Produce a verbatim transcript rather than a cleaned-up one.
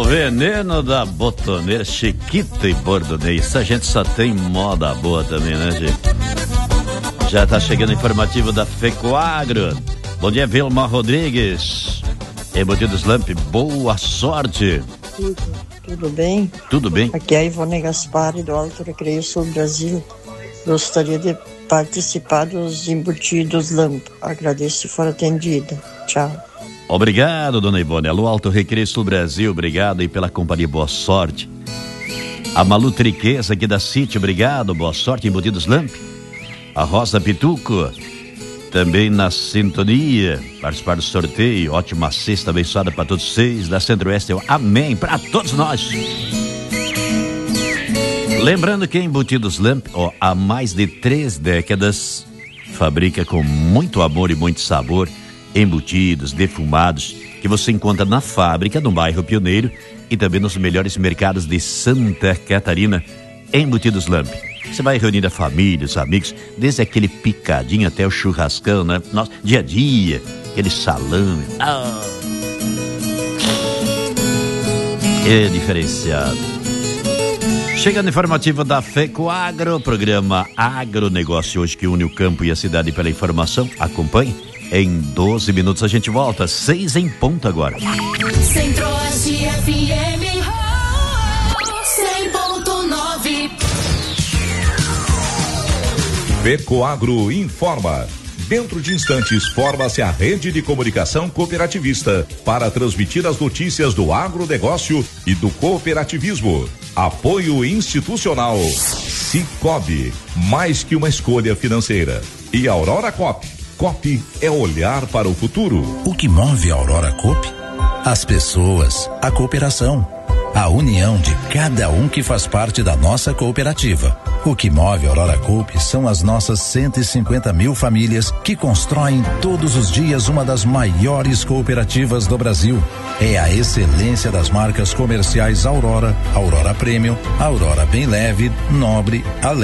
Veneno da botoneira, Chiquita e Bordonês. Essa gente só tem moda boa também, né, gente? Já tá chegando o informativo da Fecoagro. Bom dia, Vilma Rodrigues. Embutidos Lamp, boa sorte. Tudo, tudo bem? Tudo bem. Aqui é a Ivone Gaspari, do Alto Recreio Sul Brasil. Gostaria de participar dos embutidos Lamp. Agradeço se for atendida. Tchau. Obrigado, dona Ivone. Alô, Alto Recreio Sul Brasil, obrigado aí pela companhia, boa sorte. A Malu Triqueza aqui da City, obrigado, boa sorte, embutidos Lamp. A Rosa Pituco, também na sintonia, participar do sorteio, ótima sexta, abençoada para todos vocês, da Centro-Oeste, amém, para todos nós. Lembrando que Embutidos Lamp, ó, há mais de três décadas, fabrica com muito amor e muito sabor, embutidos, defumados, que você encontra na fábrica, no bairro Pioneiro e também nos melhores mercados de Santa Catarina. Embutidos Lamp. Você vai reunir a família, os amigos, desde aquele picadinho até o churrascão, né? Nosso dia a dia, aquele salame. Ah, é diferenciado. Chega no informativo da Fecoagro, programa Agronegócio, hoje que une o campo e a cidade pela informação. Acompanhe. Em doze minutos a gente volta, seis em ponto agora. Centro-Oeste F M cem ponto nove. Fecoagro informa. Dentro de instantes, forma-se a rede de comunicação cooperativista para transmitir as notícias do agronegócio e do cooperativismo. Apoio institucional. Cicobi, mais que uma escolha financeira. E Aurora Coop. Coop é olhar para o futuro. O que move a Aurora Coop? As pessoas, a cooperação, a união de cada um que faz parte da nossa cooperativa. O que move a Aurora Coop são as nossas cento e cinquenta mil famílias que constroem todos os dias uma das maiores cooperativas do Brasil. É a excelência das marcas comerciais Aurora, Aurora Premium, Aurora Bem Leve, Nobre, Alegre.